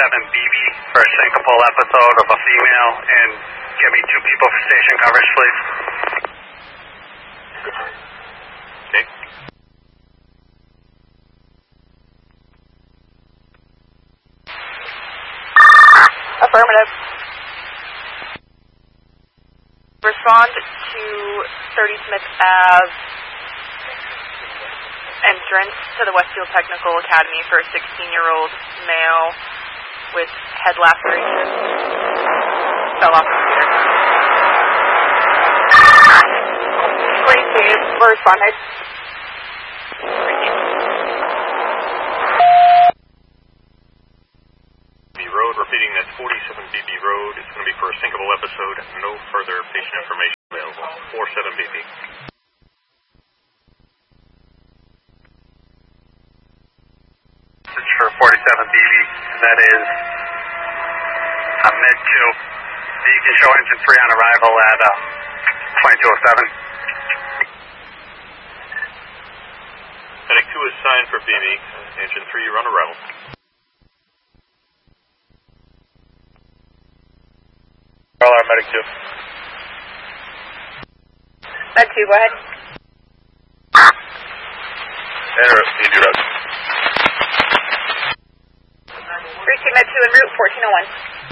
BB for a syncopal episode of a female, and get me 2 people for station coverage, please. Okay. Affirmative. Respond to 30 Smith Ave entrance to the Westfield Technical Academy for a 16-year-old male with head laceration. Fell off the scooter. Please, Dave, we're responding. Road, repeating that 47 BB Road. It's going to be for a syncopal episode. No further patient information available. 47 BB. Search for 47 BB, and that is mid 2. You can show engine 3 on arrival at 2207. Medic 2 is signed for BB. Engine 3, you're on arrival. Medic 2. Med 2, go ahead. Enter, need you, Med. Reaching Med 2 en route, 1401.